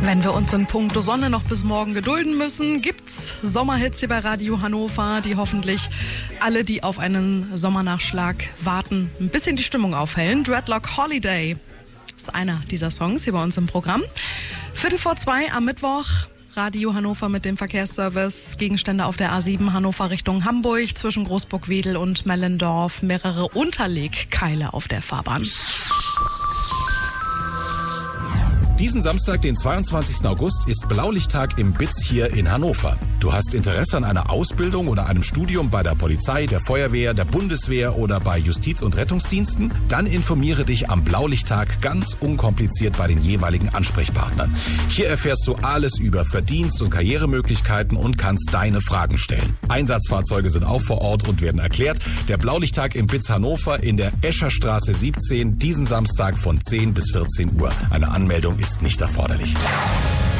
Wenn wir uns in puncto Sonne noch bis morgen gedulden müssen, gibt's Sommerhits hier bei Radio Hannover, die hoffentlich alle, die auf einen Sommernachschlag warten, ein bisschen die Stimmung aufhellen. Dreadlock Holiday ist einer dieser Songs hier bei uns im Programm. 1:45 am Mittwoch. Radio Hannover mit dem Verkehrsservice. Gegenstände auf der A7 Hannover Richtung Hamburg zwischen Großburg-Wedel und Mellendorf. Mehrere Unterlegkeile auf der Fahrbahn. Diesen Samstag, den 22. August, ist Blaulichttag im BITS hier in Hannover. Du hast Interesse an einer Ausbildung oder einem Studium bei der Polizei, der Feuerwehr, der Bundeswehr oder bei Justiz- und Rettungsdiensten? Dann informiere dich am Blaulichttag ganz unkompliziert bei den jeweiligen Ansprechpartnern. Hier erfährst du alles über Verdienst- und Karrieremöglichkeiten und kannst deine Fragen stellen. Einsatzfahrzeuge sind auch vor Ort und werden erklärt. Der Blaulichttag im BITS Hannover in der Escherstraße 17, diesen Samstag von 10 bis 14 Uhr. Eine Anmeldung ist nicht erforderlich.